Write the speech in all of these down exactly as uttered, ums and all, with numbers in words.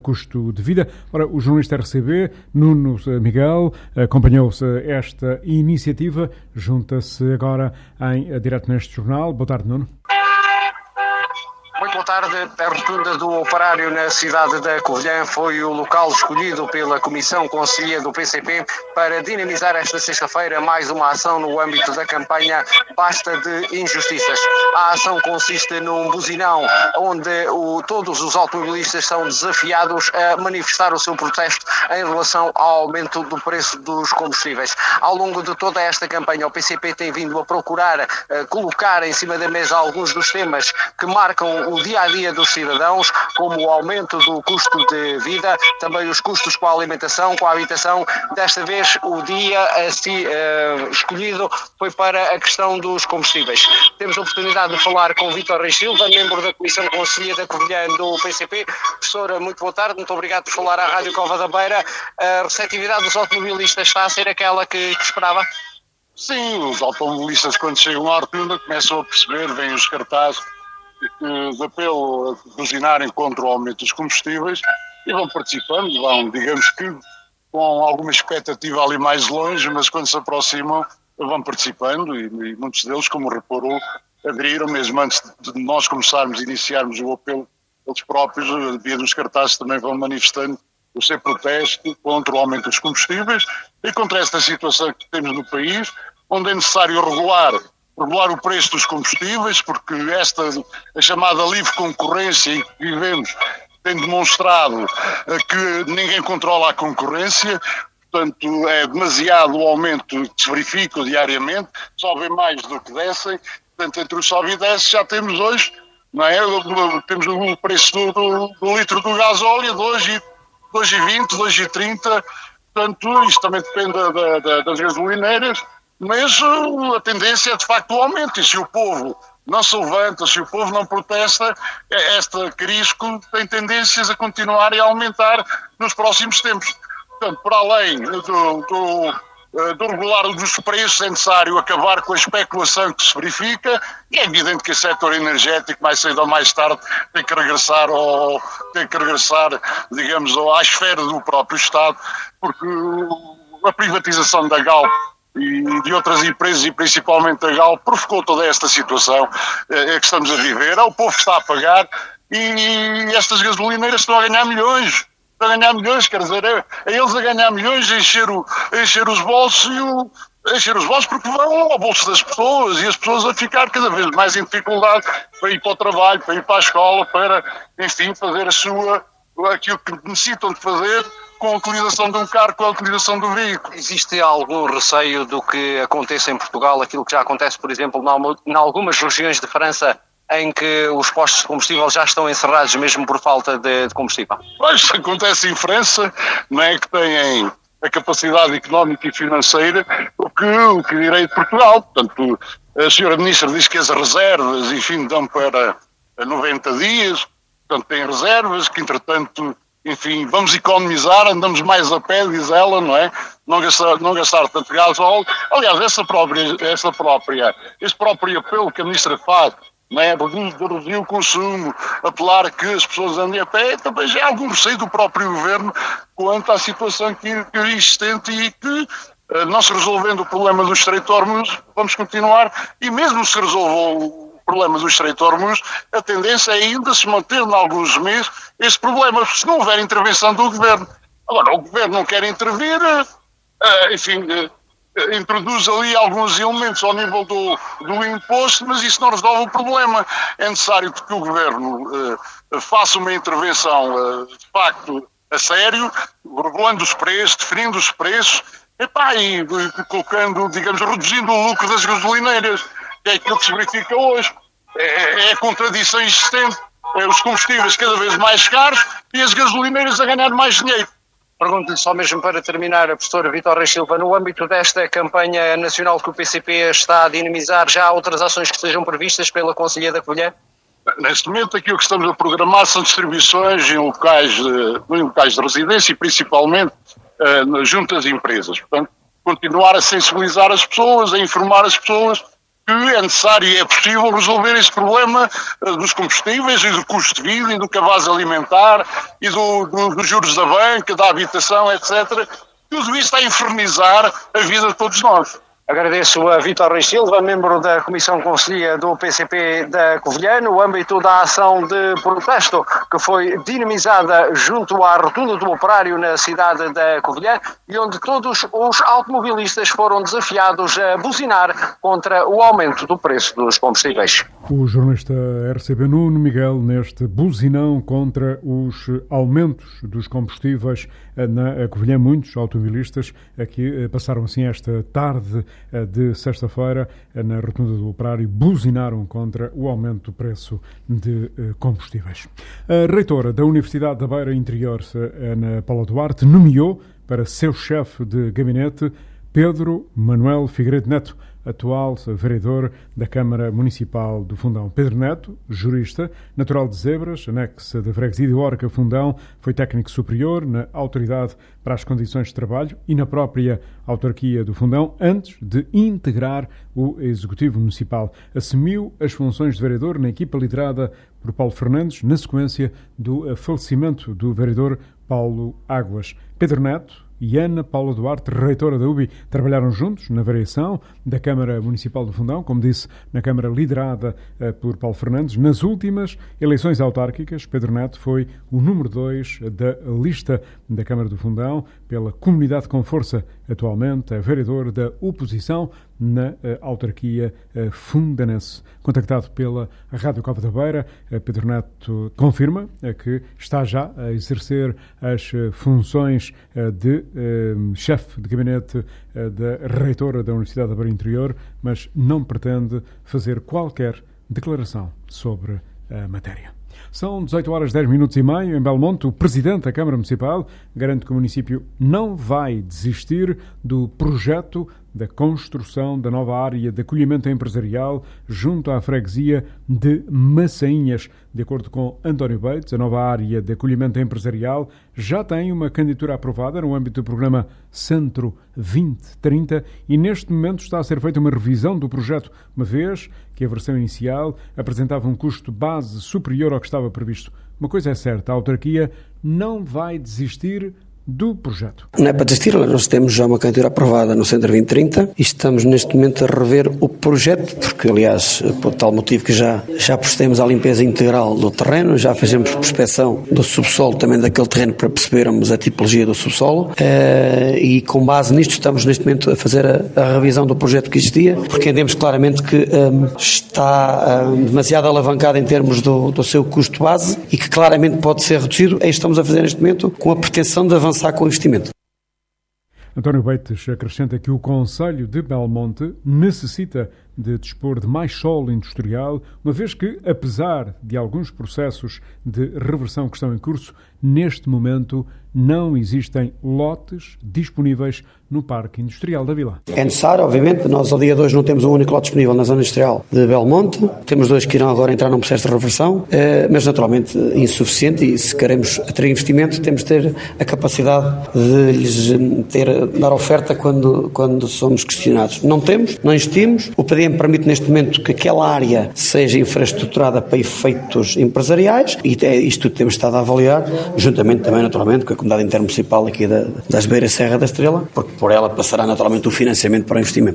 Custo de vida. Ora, o jornalista R C B, Nuno Miguel, acompanhou-se esta iniciativa, junta-se agora em direto neste jornal. Boa tarde, Nuno. Muito boa tarde. A rotunda do Operário na cidade da Covilhã foi o local escolhido pela Comissão Conselhia do P C P para dinamizar esta sexta-feira mais uma ação no âmbito da campanha Basta de Injustiças. A ação consiste num buzinão onde o, todos os automobilistas são desafiados a manifestar o seu protesto em relação ao aumento do preço dos combustíveis. Ao longo de toda esta campanha, o P C P tem vindo a procurar uh, colocar em cima da mesa alguns dos temas que marcam o dia-a-dia dos cidadãos, como o aumento do custo de vida, também os custos com a alimentação, com a habitação. Desta vez o dia assim, uh, escolhido foi para a questão dos combustíveis. Temos a oportunidade de falar com Vítor Reis Silva, membro da Comissão Conselhia da Covilhã do P C P. Professora, muito boa tarde, muito obrigado por falar à Rádio Cova da Beira. A receptividade dos automobilistas está a ser aquela que, que esperava? Sim, os automobilistas quando chegam à rotunda começam a perceber, vêm os cartazes de apelo a buzinarem contra o aumento dos combustíveis e vão participando, vão, digamos que com alguma expectativa ali mais longe, mas quando se aproximam vão participando e, e muitos deles, como reparou, aderiram mesmo antes de nós começarmos a iniciarmos o apelo, eles próprios, via dos cartazes, também vão manifestando o seu protesto contra o aumento dos combustíveis e contra esta situação que temos no país, onde é necessário regular regular o preço dos combustíveis, porque esta, a chamada livre concorrência em que vivemos, tem demonstrado que ninguém controla a concorrência, portanto é demasiado o aumento que se verifica diariamente, sobe mais do que descem, portanto entre o sobe e desce já temos hoje, não é? Temos o preço do, do, do litro do gasóleo de hoje, dois e vinte, dois e trinta, portanto isto também depende da, da, das gasolineiras, mas uh, a tendência é de facto o aumento, e se o povo não se levanta, se o povo não protesta, esta crise tem tendências a continuar e a aumentar nos próximos tempos. Portanto, para além do, do, do regular dos preços, é necessário acabar com a especulação que se verifica, e é evidente que o setor energético, mais cedo ou mais tarde, tem que regressar, ao, tem que regressar digamos, à esfera do próprio Estado, porque a privatização da Galp e de outras empresas, e principalmente a Galp, provocou toda esta situação é, que estamos a viver. É o povo que está a pagar e estas gasolineiras estão a ganhar milhões. Estão a ganhar milhões, quer dizer, é, é eles a ganhar milhões, a encher, o, a encher os bolsos e o, a encher os bolsos porque vão ao bolso das pessoas e as pessoas a ficar cada vez mais em dificuldade para ir para o trabalho, para ir para a escola, para, enfim, fazer a sua, aquilo que necessitam de fazer com a utilização de um carro, com a utilização do veículo. Existe algum receio do que aconteça em Portugal, aquilo que já acontece, por exemplo, em algumas regiões de França, em que os postos de combustível já estão encerrados mesmo por falta de, de combustível? Pois, acontece em França, não é, que têm a capacidade económica e financeira o que, o que direi de Portugal. Portanto, a senhora Ministra diz que as reservas, enfim, dão para noventa dias, portanto, têm reservas que, entretanto, enfim, vamos economizar, andamos mais a pé, diz ela, não é? Não gastar, não gastar tanto gasóleo. Aliás, essa própria, essa própria, esse próprio apelo que a Ministra faz, não é? Reduzir o consumo, apelar a que as pessoas andem a pé, também já há algum receio do próprio Governo quanto à situação que, que é existente e que, não se resolvendo o problema do Estreito de Hormuz, vamos continuar, e mesmo se resolva o problema do Estreito de Hormuz, a tendência é ainda se manter em alguns meses esse problema, se não houver intervenção do Governo. Agora, o Governo não quer intervir, enfim, introduz ali alguns elementos ao nível do, do imposto, mas isso não resolve o problema. É necessário que o Governo faça uma intervenção, de facto, a sério, regulando os preços, definindo os preços, epá, e colocando, digamos, reduzindo o lucro das gasolineiras, que é aquilo que se verifica hoje. É, é a contradição existente. É os combustíveis cada vez mais caros e as gasolineiras a ganhar mais dinheiro. Pergunto-lhe só mesmo para terminar, a professora Vítor Reis Silva, no âmbito desta campanha nacional que o P C P está a dinamizar, já há outras ações que estejam previstas pela Conselhia da Covilhã? Neste momento aquilo que estamos a programar são distribuições em locais de, em locais de residência e principalmente uh, junto às empresas. Portanto, continuar a sensibilizar as pessoas, a informar as pessoas que é necessário e é possível resolver esse problema dos combustíveis e do custo de vida e do cabaz alimentar e do, do, dos juros da banca, da habitação, etcétera. Tudo isso está a infernizar a vida de todos nós. Agradeço a Vítor Reis Silva, membro da Comissão Conselhia do P C P da Covilhã, no âmbito da ação de protesto que foi dinamizada junto à Rotunda do Operário na cidade da Covilhã e onde todos os automobilistas foram desafiados a buzinar contra o aumento do preço dos combustíveis. O jornalista R C B Nuno Miguel neste buzinão contra os aumentos dos combustíveis na Covilhã. Muitos automobilistas aqui passaram assim esta tarde de sexta-feira na Rotunda do Operário, buzinaram contra o aumento do preço de combustíveis. A reitora da Universidade da Beira Interior, Ana Paula Duarte, nomeou para seu chefe de gabinete Pedro Manuel Figueiredo Neto, atual vereador da Câmara Municipal do Fundão. Pedro Neto, jurista, natural de Zebras, anexo da Freguesia de Orca Fundão, foi técnico superior na Autoridade para as Condições de Trabalho e na própria autarquia do Fundão, antes de integrar o Executivo Municipal. Assumiu as funções de vereador na equipa liderada por Paulo Fernandes, na sequência do falecimento do vereador Paulo Águas. Pedro Neto e Ana Paula Duarte, reitora da U B I, trabalharam juntos na variação da Câmara Municipal do Fundão, como disse, na Câmara liderada uh, por Paulo Fernandes. Nas últimas eleições autárquicas, Pedro Neto foi o número dois da lista da Câmara do Fundão, pela Comunidade com Força. Atualmente é vereador da oposição na uh, autarquia uh, fundanense. Contactado pela Rádio Cova da Beira, uh, Pedro Neto confirma uh, que está já a exercer as uh, funções uh, de uh, chefe de gabinete uh, da reitora da Universidade da Beira Interior, mas não pretende fazer qualquer declaração sobre a matéria. São dezoito horas, dez minutos e meio. Em Belmonte, o Presidente da Câmara Municipal garante que o município não vai desistir do projeto da construção da nova área de acolhimento empresarial junto à freguesia de Massainhas. De acordo com António Bates, a nova área de acolhimento empresarial já tem uma candidatura aprovada no âmbito do programa Centro vinte trinta e neste momento está a ser feita uma revisão do projeto, uma vez que a versão inicial apresentava um custo base superior ao que estava previsto. Uma coisa é certa, a autarquia não vai desistir do projeto. Não é para desistir, nós temos já uma candidatura aprovada no Centro vinte trinta e estamos neste momento a rever o projeto, porque aliás, por tal motivo que já, já procedemos à limpeza integral do terreno, já fizemos prospeção do subsolo também daquele terreno para percebermos a tipologia do subsolo e com base nisto estamos neste momento a fazer a, a revisão do projeto que existia, porque entendemos claramente que um, está um, demasiado alavancado em termos do, do seu custo base e que claramente pode ser reduzido. É isto que estamos a fazer neste momento com a pretensão de avançar com o investimento. António Bates acrescenta que o Concelho de Belmonte necessita de dispor de mais solo industrial, uma vez que, apesar de alguns processos de reversão que estão em curso, neste momento não existem lotes disponíveis no Parque Industrial da Vila. É necessário, obviamente, nós ao dia de hoje não temos um único lote disponível na zona industrial de Belmonte, temos dois que irão agora entrar num processo de reversão, mas naturalmente insuficiente e se queremos ter investimento temos de ter a capacidade de lhes ter, dar oferta quando, quando somos questionados. Não temos, não investimos, o P D M permite neste momento que aquela área seja infraestruturada para efeitos empresariais e é isto que temos estado a avaliar, juntamente também naturalmente com a comunidade intermunicipal aqui da, das Beiras Serra da Estrela, porque por ela passará naturalmente o financiamento para o investimento.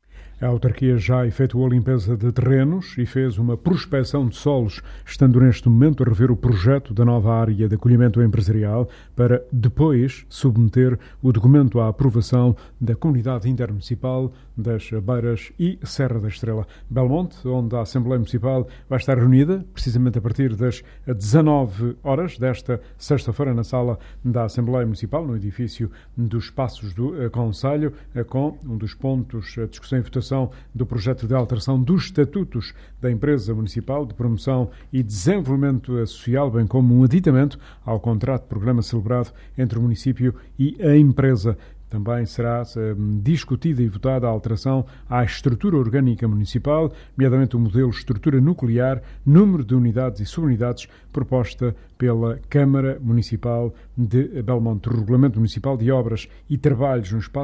A autarquia já efetuou a limpeza de terrenos e fez uma prospecção de solos, estando neste momento a rever o projeto da nova área de acolhimento empresarial para depois submeter o documento à aprovação da Comunidade Intermunicipal das Beiras e Serra da Estrela. Belmonte, onde a Assembleia Municipal vai estar reunida, precisamente a partir das dezanove horas desta sexta-feira, na sala da Assembleia Municipal, no edifício dos Passos do Concelho, com um dos pontos de discussão e votação do projeto de alteração dos estatutos da empresa municipal de promoção e desenvolvimento social, bem como um aditamento ao contrato de programa celebrado entre o município e a empresa. Também será um, discutida e votada a alteração à estrutura orgânica municipal, nomeadamente o modelo estrutura nuclear, número de unidades e subunidades proposta pela Câmara Municipal de Belmonte. O Regulamento Municipal de Obras e Trabalhos no Espaço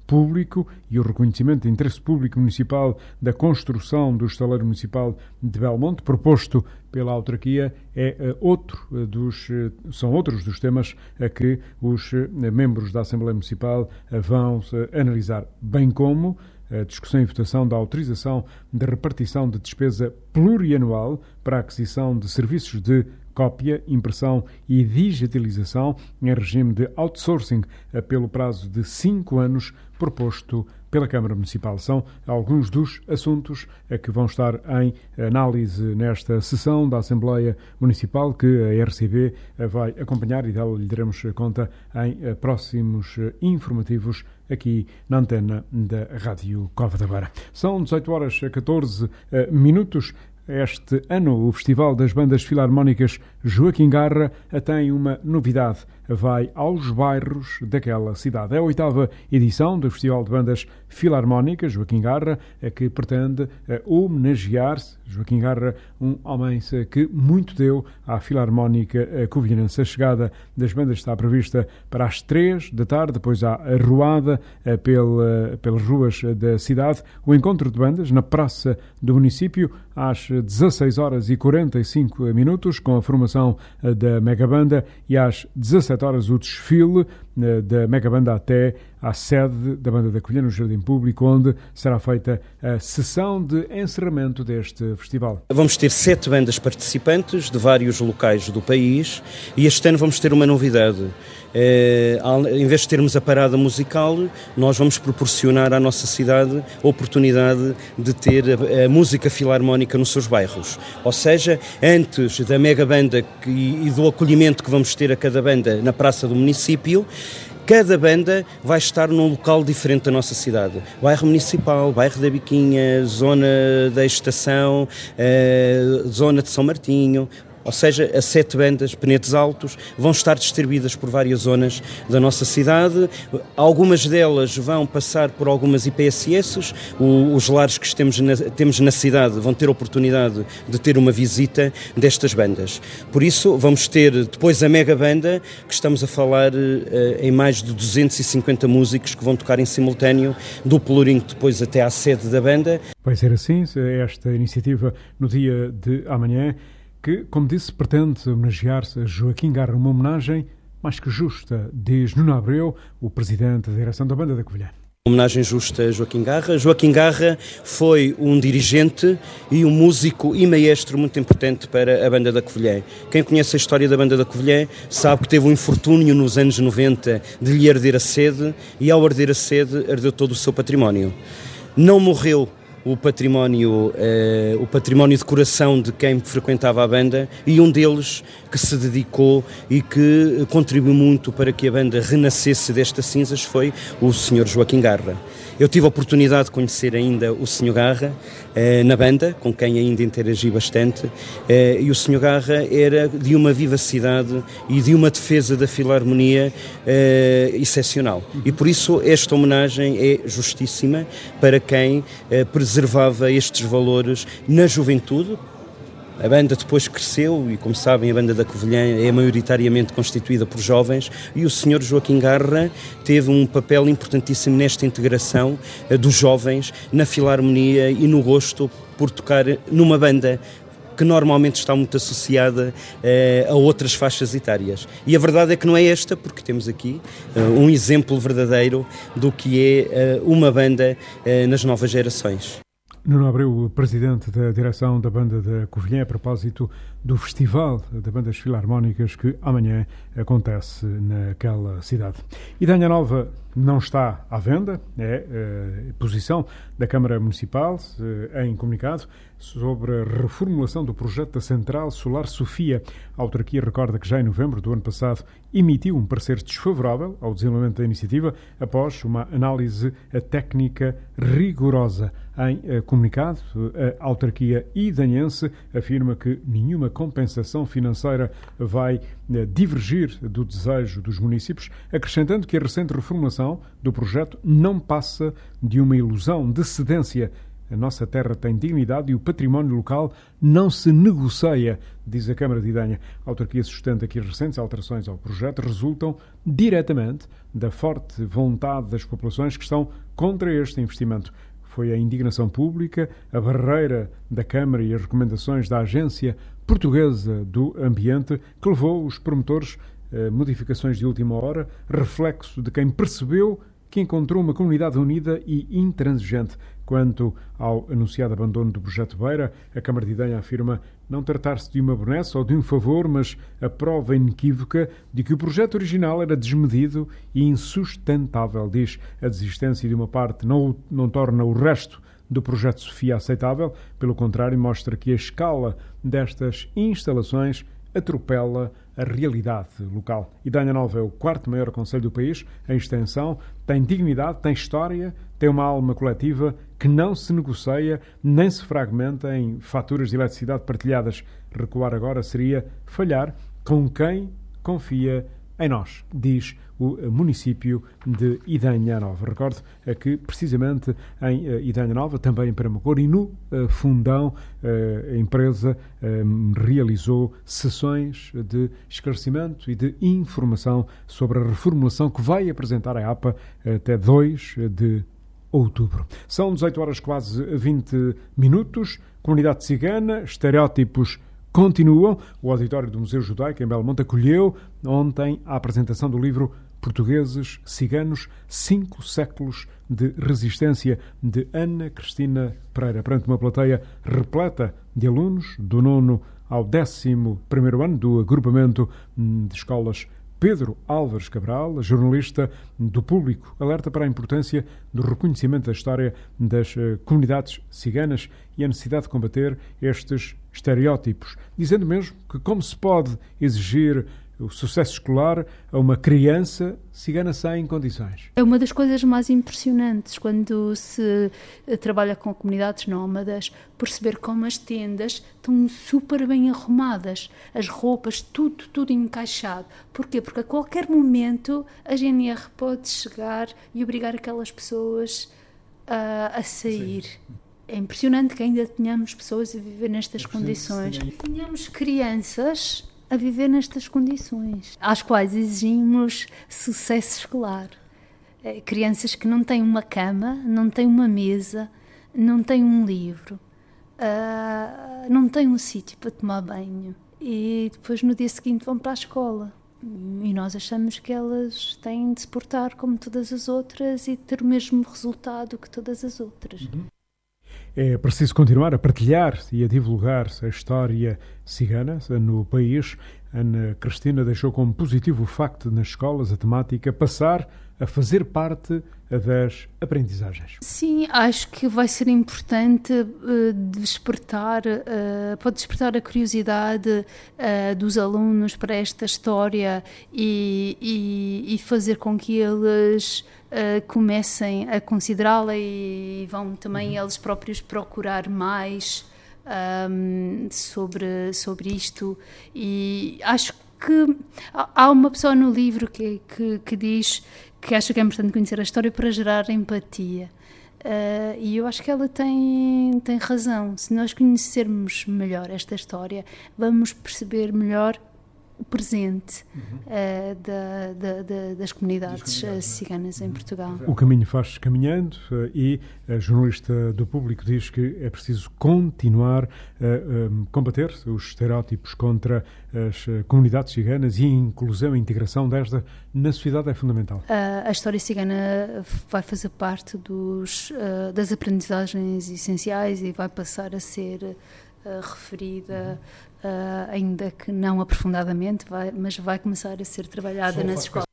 público e o reconhecimento de interesse público municipal da construção do estaleiro municipal de Belmonte, proposto pela autarquia, é outro dos, são outros dos temas a que os membros da Assembleia Municipal vão analisar, bem como a discussão e votação da autorização de repartição de despesa plurianual para a aquisição de serviços de cópia, impressão e digitalização em regime de outsourcing pelo prazo de cinco anos proposto pela Câmara Municipal. São alguns dos assuntos que vão estar em análise nesta sessão da Assembleia Municipal que a R C B vai acompanhar e dela lhe daremos conta em próximos informativos aqui na antena da Rádio Cova da Beira. São dezoito horas e catorze minutos. Este ano, o Festival das Bandas Filarmónicas Joaquim Garra tem uma novidade. Vai aos bairros daquela cidade. É a oitava edição do Festival de Bandas Filarmónicas Joaquim Garra, que pretende homenagear Joaquim Garra, um homem que muito deu à Filarmónica Covilhanense. A chegada das bandas está prevista para as três da tarde, depois há a ruada pela, pelas ruas da cidade, o encontro de bandas na praça do município às dezasseis horas e quarenta e cinco minutos, com a formação da Megabanda, e às dezassete horas o desfile da Megabanda até à sede da Banda da Covilhã, no Jardim Público, onde será feita a sessão de encerramento deste festival. Vamos ter sete bandas participantes de vários locais do país e este ano vamos ter uma novidade. É, em vez de termos a parada musical, nós vamos proporcionar à nossa cidade a oportunidade de ter a, a música filarmónica nos seus bairros. Ou seja, antes da mega banda que, e do acolhimento que vamos ter a cada banda na praça do município, cada banda vai estar num local diferente da nossa cidade. Bairro Municipal, Bairro da Biquinha, Zona da Estação, eh, Zona de São Martinho. Ou seja, as sete bandas Penedos Altos vão estar distribuídas por várias zonas da nossa cidade. Algumas delas vão passar por algumas I P S S. O, os lares que temos na, temos na cidade vão ter a oportunidade de ter uma visita destas bandas. Por isso, vamos ter depois a mega banda, que estamos a falar uh, em mais de duzentos e cinquenta músicos que vão tocar em simultâneo, do Pelourinho depois até à sede da banda. Vai ser assim, esta iniciativa no dia de amanhã, que, como disse, pretende homenagear-se a Joaquim Garra, uma homenagem mais que justa, diz Nuno Abreu, o presidente da direção da Banda da Covilhã. Homenagem justa a Joaquim Garra. Joaquim Garra foi um dirigente e um músico e maestro muito importante para a Banda da Covilhã. Quem conhece a história da Banda da Covilhã sabe que teve um infortúnio nos anos noventa de lhe arder a sede, e ao arder a sede ardeu todo o seu património. Não morreu o património, eh, o património de coração de quem frequentava a banda, e um deles que se dedicou e que contribuiu muito para que a banda renascesse destas cinzas foi o senhor Joaquim Garra. Eu tive a oportunidade de conhecer ainda o senhor Garra eh, na banda, com quem ainda interagi bastante, eh, e o senhor Garra era de uma vivacidade e de uma defesa da filarmonia eh, excepcional. E por isso esta homenagem é justíssima para quem eh, preservava estes valores na juventude. A banda depois cresceu e, como sabem, a Banda da Covilhã é maioritariamente constituída por jovens, e o senhor Joaquim Garra teve um papel importantíssimo nesta integração dos jovens na filarmonia e no gosto por tocar numa banda que normalmente está muito associada eh, a outras faixas etárias. E a verdade é que não é esta, porque temos aqui eh, um exemplo verdadeiro do que é eh, uma banda eh, nas novas gerações. Nuno Abreu, presidente da direção da Banda da Covilhã, a propósito do Festival de Bandas Filarmónicas que amanhã acontece naquela cidade. Idanha Nova não está à venda, é a posição da Câmara Municipal em comunicado sobre a reformulação do projeto da Central Solar Sofia. A autarquia recorda que já em novembro do ano passado emitiu um parecer desfavorável ao desenvolvimento da iniciativa após uma análise técnica rigorosa. Em comunicado, a autarquia idanhense afirma que nenhuma compensação financeira vai divergir do desejo dos municípios, acrescentando que a recente reformulação do projeto não passa de uma ilusão de cedência A nossa terra tem dignidade e o património local não se negocia, diz a Câmara de Idanha. A autarquia sustenta que as recentes alterações ao projeto resultam diretamente da forte vontade das populações que estão contra este investimento. Foi a indignação pública, a barreira da Câmara e as recomendações da Agência Portuguesa do Ambiente que levou os promotores a modificações de última hora, reflexo de quem percebeu que encontrou uma comunidade unida e intransigente. Quanto ao anunciado abandono do projeto Beira, a Câmara de Idanha afirma não tratar-se de uma benesse ou de um favor, mas a prova inequívoca de que o projeto original era desmedido e insustentável. Diz, a desistência de uma parte não, não torna o resto do projeto Sofia aceitável, pelo contrário, mostra que a escala destas instalações atropela a realidade local. Idanha Nova é o quarto maior concelho do país, em extensão, tem dignidade, tem história, tem uma alma coletiva que não se negocia nem se fragmenta em faturas de eletricidade partilhadas. Recuar agora seria falhar com quem confia em nós, diz o município de Idanha Nova. Recordo que, precisamente, em Idanha Nova, também em Paramacor e no Fundão, a empresa realizou sessões de esclarecimento e de informação sobre a reformulação que vai apresentar a APA até dois de outubro. São dezoito horas quase vinte minutos. Comunidade cigana, estereótipos continuam. O auditório do Museu Judaico, em Belmonte, acolheu ontem a apresentação do livro Portugueses Ciganos, Cinco Séculos de Resistência, de Ana Cristina Pereira, perante uma plateia repleta de alunos do nono ao décimo primeiro ano do agrupamento de escolas Pedro Álvares Cabral, jornalista do Público, alerta para a importância do reconhecimento da história das comunidades ciganas e a necessidade de combater estes estereótipos, dizendo mesmo que como se pode exigir o sucesso escolar a uma criança cigana sem condições. É uma das coisas mais impressionantes quando se trabalha com comunidades nómadas, perceber como as tendas estão super bem arrumadas, as roupas, tudo, tudo encaixado. Porquê? Porque a qualquer momento a G N R pode chegar e obrigar aquelas pessoas a, a sair. Sim. É impressionante que ainda tenhamos pessoas a viver nestas condições. Tenhamos crianças a viver nestas condições, às quais exigimos sucesso escolar. É, crianças que não têm uma cama, não têm uma mesa, não têm um livro, uh, não têm um sítio para tomar banho e depois no dia seguinte vão para a escola. E nós achamos que elas têm de se portar como todas as outras e ter o mesmo resultado que todas as outras. Uhum. É preciso continuar a partilhar e a divulgar a história cigana no país. Ana Cristina deixou como positivo o facto de, nas escolas, a temática passar a fazer parte das aprendizagens. Sim, acho que vai ser importante uh, despertar, uh, pode despertar a curiosidade uh, dos alunos para esta história e, e, e fazer com que eles uh, comecem a considerá-la e vão também uhum. eles próprios procurar mais um, sobre, sobre isto. E acho que há uma pessoa no livro que, que, que diz que acha que é importante conhecer a história para gerar empatia. Uh, e eu acho que ela tem, tem razão. Se nós conhecermos melhor esta história, vamos perceber melhor o presente uhum. uh, da, da, da, das comunidades, comunidades ciganas uhum. em Portugal. O caminho faz caminhando uh, e a jornalista do Público diz que é preciso continuar a um, combater os estereótipos contra as uh, comunidades ciganas e a inclusão e integração desta na sociedade é fundamental. Uh, a história cigana vai fazer parte dos, uh, das aprendizagens essenciais e vai passar a ser uh, referida uhum. Uh, ainda que não aprofundadamente, vai, mas vai começar a ser trabalhada Só nas escolas.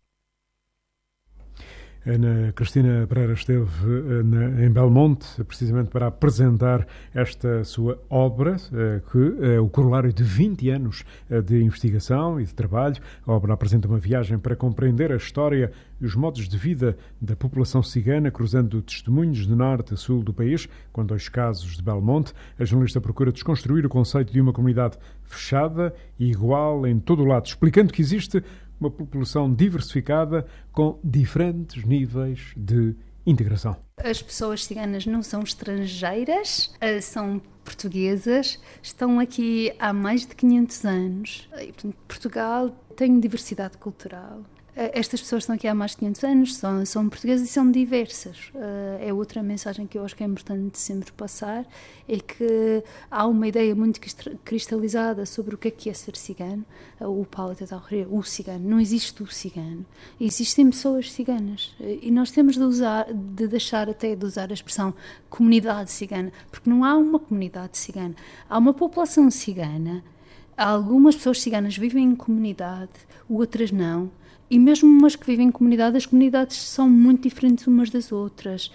Ana Cristina Pereira esteve uh, na, em Belmonte, precisamente para apresentar esta sua obra, uh, que é o corolário de vinte anos uh, de investigação e de trabalho. A obra apresenta uma viagem para compreender a história e os modos de vida da população cigana, cruzando testemunhos de norte a sul do país, com dois casos de Belmonte. A jornalista procura desconstruir o conceito de uma comunidade fechada e igual em todo o lado, explicando que existe uma população diversificada com diferentes níveis de integração. As pessoas ciganas não são estrangeiras, são portuguesas, estão aqui há mais de quinhentos anos. E, portanto, Portugal tem diversidade cultural. Estas pessoas estão aqui há mais de quinhentos anos, são, são portuguesas e são diversas. É outra mensagem que eu acho que é importante sempre passar, é que há uma ideia muito cristalizada sobre o que é que é ser cigano. O Paulo até está a referir, o cigano. Não existe o cigano. Existem pessoas ciganas. E nós temos de, usar, de deixar até de usar a expressão comunidade cigana, porque não há uma comunidade cigana. Há uma população cigana, algumas pessoas ciganas vivem em comunidade, outras não. E mesmo umas que vivem em comunidade, as comunidades são muito diferentes umas das outras.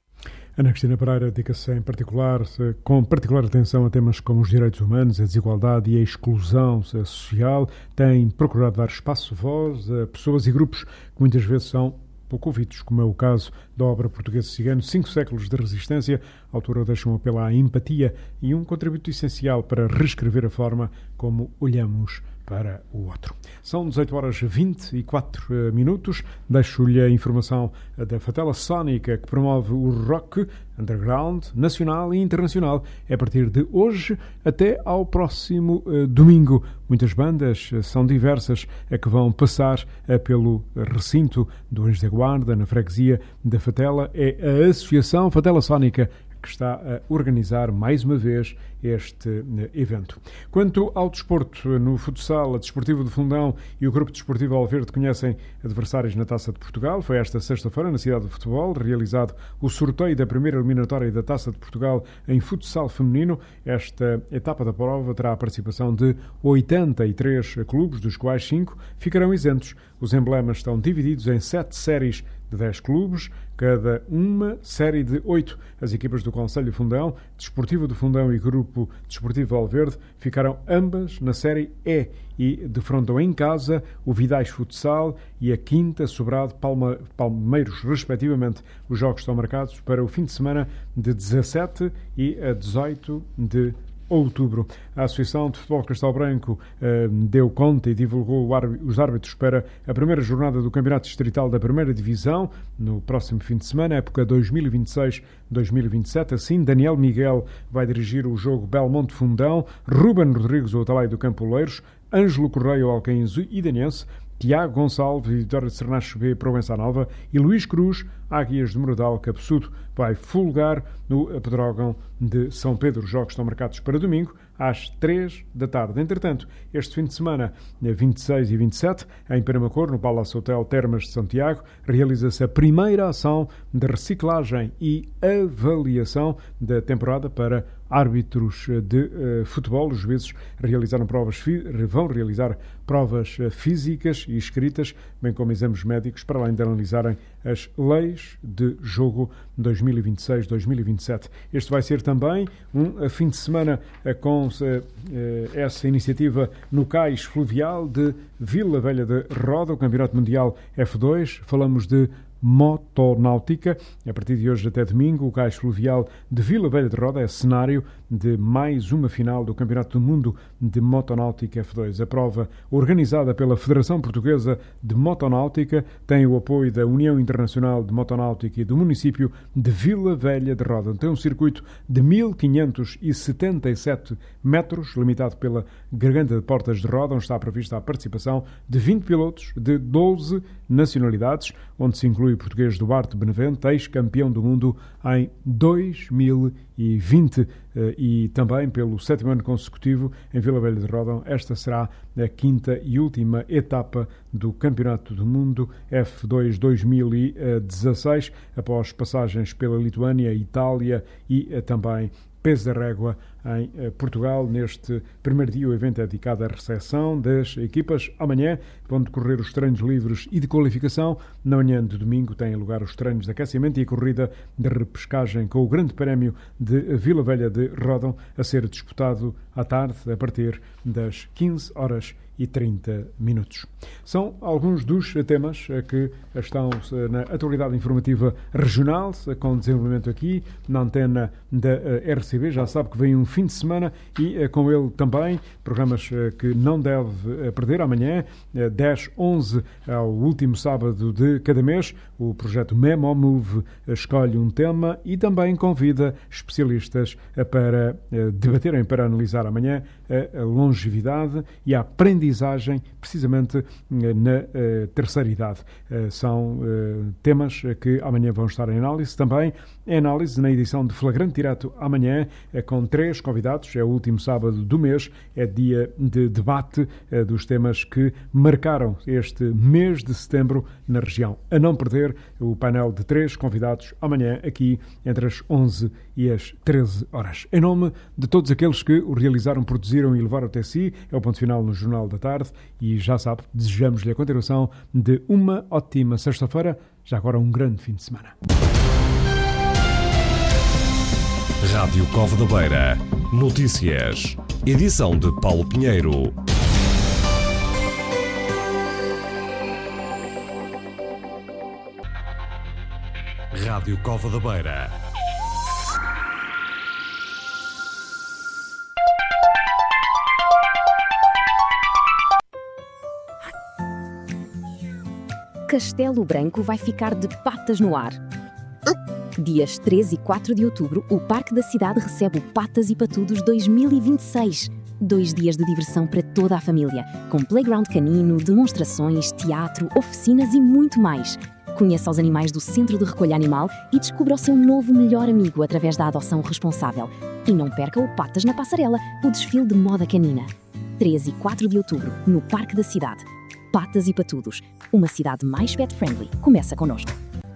Ana Cristina Pereira dedica-se em particular, com particular atenção a temas como os direitos humanos, a desigualdade e a exclusão social. Tem procurado dar espaço, voz a pessoas e grupos que muitas vezes são pouco ouvidos, como é o caso da obra Português Cigano, Cinco Séculos de Resistência. A autora deixa um apelo à empatia e um contributo essencial para reescrever a forma como olhamos para o outro. São dezoito horas e vinte e quatro minutos. Deixo-lhe a informação da Fatela Sónica, que promove o rock underground, nacional e internacional, é a partir de hoje até ao próximo uh, domingo. Muitas bandas, uh, são diversas, a que vão passar uh, pelo recinto do Anjo da Guarda, na freguesia da Fatela. É a Associação Fatela Sónica que está a organizar mais uma vez este evento. Quanto ao desporto, no futsal, a Desportivo de Fundão e o Grupo Desportivo Alverde conhecem adversários na Taça de Portugal. Foi esta sexta-feira, na cidade de futebol, realizado o sorteio da primeira eliminatória da Taça de Portugal em futsal feminino. Esta etapa da prova terá a participação de oitenta e três clubes, dos quais cinco ficarão isentos. Os emblemas estão divididos em sete séries de dez clubes, cada uma série de oito. As equipas do Concelho Fundão, Desportivo de Fundão e Grupo Desportivo Alverde ficaram ambas na série E e defrontam em casa o Vidais Futsal e a Quinta Sobrado Palma, Palmeiros, respectivamente. Os jogos estão marcados para o fim de semana de dezassete e a dezoito de outubro. A Associação de Futebol Castelo Branco eh, deu conta e divulgou os árbitros para a primeira jornada do Campeonato Distrital da Primeira Divisão no próximo fim de semana, época dois mil e vinte e seis dois mil e vinte e sete. Assim, Daniel Miguel vai dirigir o jogo Belmonte Fundão, Ruben Rodrigues o Atalai do Campoleiros, Ângelo Correia o Alcaíns Idanense, Tiago Gonçalves e Vitória de Sernacho B Provença Nova e Luís Cruz, Águias de Moradal Cabeçudo, vai folgar no Pedrógão de São Pedro. Os jogos estão marcados para domingo às três da tarde. Entretanto, este fim de semana, vinte e seis e vinte e sete, em Penamacor, no Palace Hotel Termas de Santiago, realiza-se a primeira ação de reciclagem e avaliação da temporada para árbitros de uh, futebol. Os juízes realizaram provas, vão realizar provas uh, físicas e escritas, bem como exames médicos, para além de analisarem as leis de jogo dois mil e vinte e seis dois mil e vinte e sete. Este vai ser também um uh, fim de semana uh, com uh, uh, essa iniciativa no cais fluvial de Vila Velha de Roda, o Campeonato Mundial F dois. Falamos de motonáutica. A partir de hoje até domingo, o cais fluvial de Vila Velha de Roda é cenário de mais uma final do Campeonato do Mundo de Motonáutica F dois. A prova, organizada pela Federação Portuguesa de Motonáutica, tem o apoio da União Internacional de Motonáutica e do município de Vila Velha de Roda. Tem um circuito de mil quinhentos e setenta e sete metros, limitado pela Garganta de Portas de Roda, onde está prevista a participação de vinte pilotos de doze nacionalidades, onde se inclui o português Duarte Benevente, ex-campeão do mundo em dois mil e vinte, e também pelo sétimo ano consecutivo em Vila Velha de Rodão. Esta será a quinta e última etapa do Campeonato do Mundo F dois dois mil e dezasseis, após passagens pela Lituânia, Itália e também Peso da Régua em Portugal. Neste primeiro dia, o evento é dedicado à recepção das equipas. Amanhã vão decorrer os treinos livres e de qualificação. Na manhã de domingo têm lugar os treinos de aquecimento e a corrida de repescagem, com o Grande Prémio de Vila Velha de Rodão a ser disputado à tarde, a partir das quinze horas e trinta minutos. São alguns dos temas que estão na atualidade informativa regional, com desenvolvimento aqui na antena da R C B. Já sabe que vem um fim de semana e com ele também programas que não deve perder. Amanhã, dez, onze, ao último sábado de cada mês, o projeto Memo Move escolhe um tema e também convida especialistas para debaterem, para analisar amanhã a longevidade e a aprendizagem, precisamente na terceira idade. São temas que amanhã vão estar em análise. Também em análise na edição de Flagrante Direto amanhã, com três convidados. É o último sábado do mês, é dia de debate dos temas que marcaram este mês de setembro na região. A não perder o painel de três convidados amanhã aqui entre as onze e as treze horas. Em nome de todos aqueles que o realizaram, produziram e levaram até si, é o ponto final no Jornal da Tarde e já sabe, desejamos-lhe a continuação de uma ótima sexta-feira, já agora um grande fim de semana. Rádio Cova da Beira. Notícias. Edição de Paulo Pinheiro. Rádio Cova da Beira. Castelo Branco vai ficar de patas no ar. Dias treze e quatro de outubro, o Parque da Cidade recebe o Patas e Patudos dois mil e vinte e seis. Dois dias de diversão para toda a família, com playground canino, demonstrações, teatro, oficinas e muito mais. Conheça os animais do Centro de Recolha Animal e descubra o seu novo melhor amigo através da adoção responsável. E não perca o Patas na Passarela, o desfile de moda canina. treze e quatro de outubro, no Parque da Cidade. Patas e Patudos, uma cidade mais pet-friendly. Começa connosco.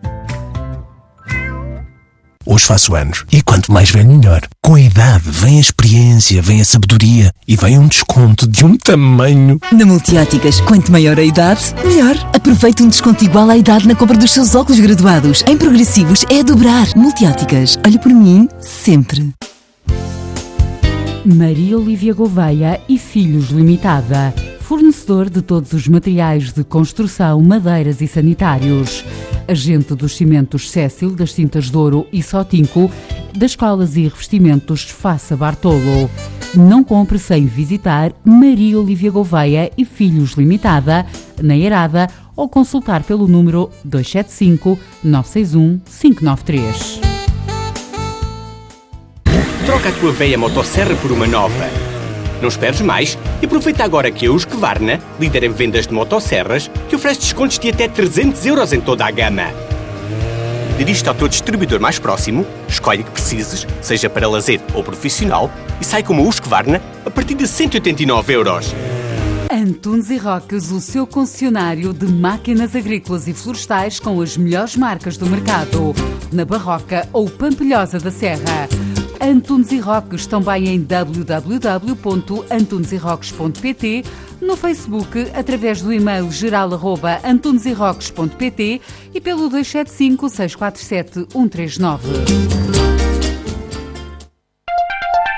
Hoje faço anos e quanto mais velho melhor. Com a idade vem a experiência, vem a sabedoria e vem um desconto de um tamanho. Na Multióticas, quanto maior a idade, melhor. Aproveite um desconto igual à idade na compra dos seus óculos graduados. Em progressivos é a dobrar. Multióticas, olhe por mim sempre. Maria Olívia Gouveia e Filhos Limitada. Fornecedor de todos os materiais de construção, madeiras e sanitários. Agente dos cimentos Cécil, das Cintas de Ouro e Sotinco, das escolas e revestimentos Faça Bartolo. Não compre sem visitar Maria Olívia Gouveia e Filhos Limitada, na Eirada, ou consultar pelo número dois sete cinco, nove seis um, cinco nove três. Troca a tua velha motosserra por uma nova. Não esperes mais e aproveita agora que a Husqvarna, líder em vendas de motosserras, te oferece descontos de até trezentos euros em toda a gama. Dirige-te ao teu distribuidor mais próximo, escolhe o que precises, seja para lazer ou profissional, e sai com uma Husqvarna a partir de cento e oitenta e nove euros. Antunes e Roques, o seu concessionário de máquinas agrícolas e florestais com as melhores marcas do mercado, na Barroca ou Pampilhosa da Serra. Antunes e Roques, também em w w w ponto antunes e roques ponto p t, no Facebook, através do e-mail geral arroba antunes e roques ponto p t e pelo dois sete cinco, seis quatro sete, um três nove.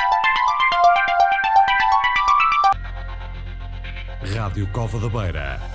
Rádio Cova da Beira.